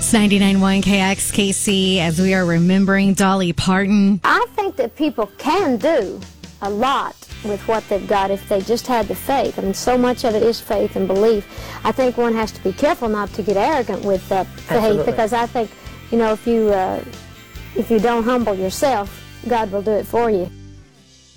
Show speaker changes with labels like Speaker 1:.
Speaker 1: It's 99.1 KXKC as we are remembering Dolly Parton.
Speaker 2: I think that people can do a lot with what they've got if they just had the faith. I mean, so much of it is faith and belief. I think one has to be careful not to get arrogant with that faith.
Speaker 3: Absolutely.
Speaker 2: Because I think, if you don't humble yourself, God will do it for you.